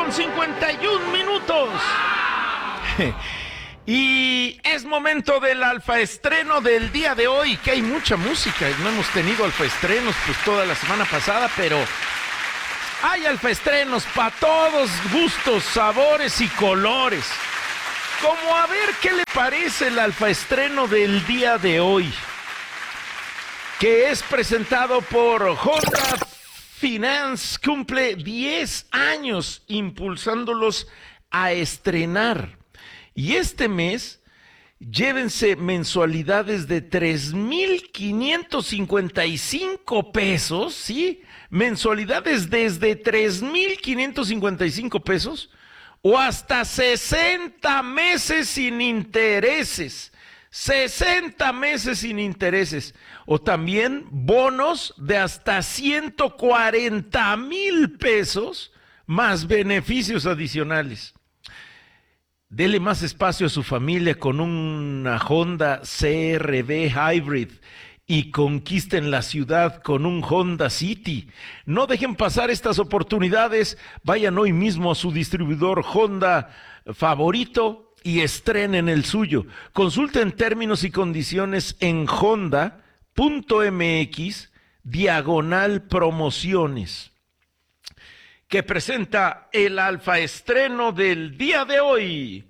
9:51. Y es momento del alfaestreno del día de hoy, que hay mucha música. No hemos tenido alfaestrenos pues toda la semana pasada, pero hay alfaestrenos para todos gustos, sabores y colores. Como a ver qué le parece el alfaestreno del día de hoy, que es presentado por Honda Finance. Cumple 10 años impulsándolos a estrenar. Y este mes, llévense mensualidades de 3,555 pesos, ¿sí? Mensualidades desde 3,555 pesos o hasta 60 meses sin intereses. 60 meses sin intereses. O también bonos de hasta 140,000 pesos más beneficios adicionales. Dele más espacio a su familia con una Honda CR-V Hybrid y conquisten la ciudad con un Honda City. No dejen pasar estas oportunidades. Vayan hoy mismo a su distribuidor Honda favorito y estrenen el suyo. Consulten términos y condiciones en honda.mx/promociones. Que presenta el alfaestreno del día de hoy.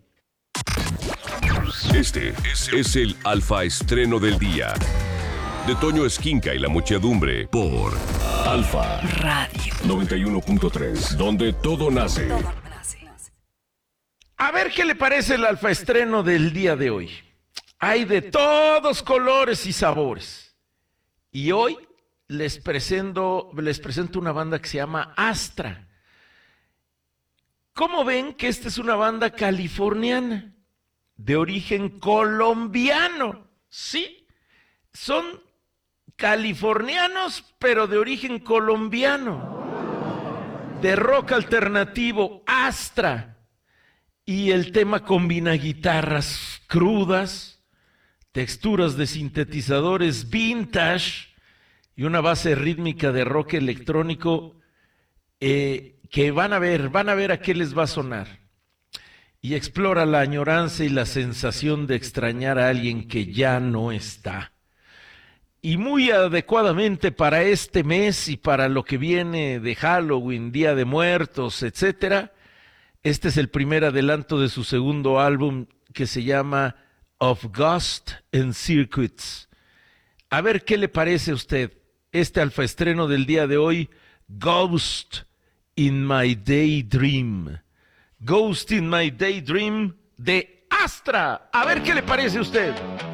Este es el alfaestreno del día de Toño Esquinca y la muchedumbre por Alfa Radio 91.3, donde todo nace. A ver qué le parece el alfaestreno del día de hoy. Hay de todos colores y sabores. Y hoy les presento una banda que se llama Astra. ¿Cómo ven que esta es una banda californiana de origen colombiano? Sí, son californianos, pero de origen colombiano. De rock alternativo, Astra. Y el tema combina guitarras crudas, texturas de sintetizadores vintage y una base rítmica de rock electrónico que van a ver a qué les va a sonar. Y explora la añoranza y la sensación de extrañar a alguien que ya no está. Y muy adecuadamente para este mes y para lo que viene de Halloween, Día de Muertos, etcétera, este es el primer adelanto de su segundo álbum que se llama Of Ghost and Circuits. A ver qué le parece a usted este alfaestreno del día de hoy, Ghost in My Daydream. Ghost in My Daydream de Astra. A ver qué le parece a usted.